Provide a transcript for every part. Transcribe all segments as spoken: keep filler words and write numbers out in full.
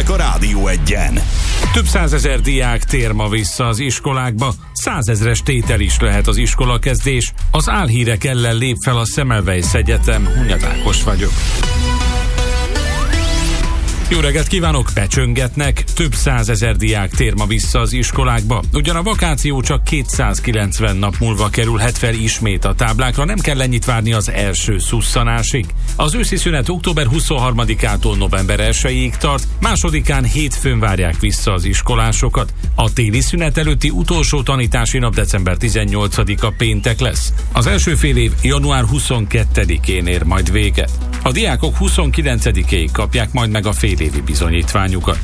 a Rádió Egyen. Több százezer diák tér ma vissza az iskolákba, százezres tétel is lehet az iskolakezdés. Az álhírek ellen lép fel a Semmelweis Egyetem. Hunyad Ákos vagyok. Jó reggelt kívánok, becsöngetnek, több százezer diák tér ma vissza az iskolákba. Ugyan a vakáció csak kétszázkilencven nap múlva kerülhet fel ismét a táblákra, nem kell ennyit várni az első szusszanásig. Az őszi szünet október huszonharmadikától november elsejéig tart, másodikán hétfőn várják vissza az iskolásokat. A téli szünet előtti utolsó tanítási nap december tizennyolcadika péntek lesz. Az első fél év január huszonkettedikén ér majd véget. A diákok huszonkilencedikéig kapják majd meg a félévi bizonyítványukat.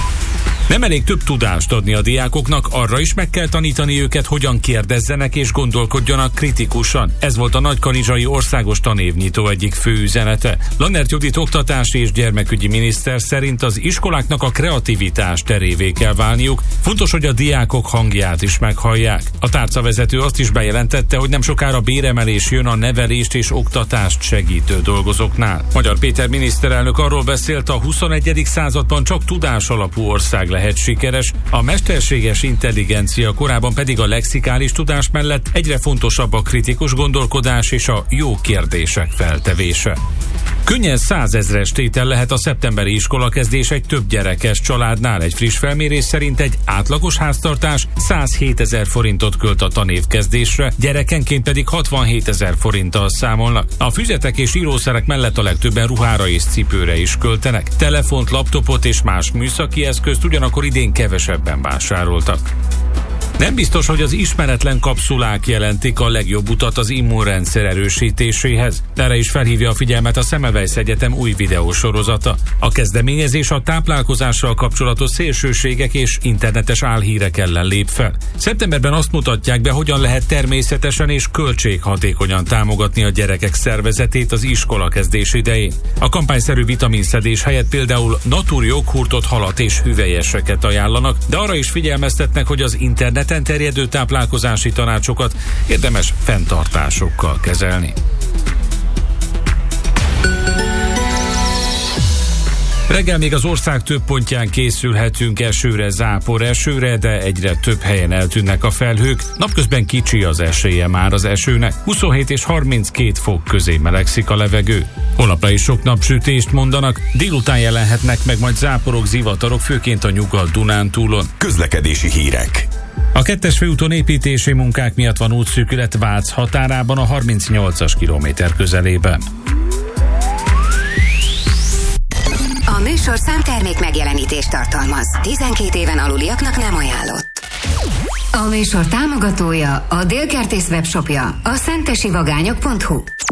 Nem elég több tudást adni a diákoknak, arra is meg kell tanítani őket, hogyan kérdezzenek és gondolkodjanak kritikusan. Ez volt a Nagykanizsai Országos Tanévnyitó egyik fő üzenete. Lannert Judit oktatási és gyermekügyi miniszter szerint az iskoláknak a kreativitás terévé kell válniuk. Fontos, hogy a diákok hangját is meghallják. A tárcavezető azt is bejelentette, hogy nem sokára béremelés jön a nevelést és oktatást segítő dolgozóknál. Magyar Péter miniszterelnök arról beszélt, a huszonegyedik században csak tudás alapú ország lehet sikeres, a mesterséges intelligencia korában pedig a lexikális tudás mellett egyre fontosabb a kritikus gondolkodás és a jó kérdések feltevése. Könnyen százezres tétel lehet a szeptemberi iskolakezdés egy több gyerekes családnál. Egy friss felmérés szerint egy átlagos háztartás százhétezer forintot költ a tanévkezdésre, gyerekenként pedig hatvanhétezer forinttal számolnak. A füzetek és írószerek mellett a legtöbben ruhára és cipőre is költenek. Telefont, laptopot és más műszaki eszközt ugyanakkor idén kevesebben vásároltak. Nem biztos, hogy az ismeretlen kapszulák jelentik a legjobb utat az immunrendszer erősítéséhez. Erre is felhívja a figyelmet a Semmelweis Egyetem új videósorozata. A kezdeményezés a táplálkozással kapcsolatos szélsőségek és internetes álhírek ellen lép fel. Szeptemberben azt mutatják be, hogyan lehet természetesen és költséghatékonyan támogatni a gyerekek szervezetét az iskolakezdés idején. A kampányszerű vitaminszedés helyett például natúr joghurtot, halat és hüvelyeseket ajánlanak, de arra is figyelmeztetnek, hogy az internet terjedő táplálkozási tanácsokat érdemes fenntartásokkal kezelni. Reggel még az ország több pontján készülhetünk esőre, zápor esőre, de egyre több helyen eltűnnek a felhők. Napközben kicsi az esélye már az esőnek. huszonhét és harminckét fok közé melegszik a levegő. Holnapra is sok napsütést mondanak, délután jelenhetnek meg majd záporok, zivatarok, főként a Nyugat-Dunántúlon. Közlekedési hírek. A kettes főúton építési munkák miatt van útszűkület Vác határában a harmincnyolcas kilométer közelében. A műsor számtermék megjelenítést tartalmaz. tizenkét éven aluliaknak nem ajánlott. A műsor támogatója, a Dél Kertész webshopja, a szentesi vagányok pont hu.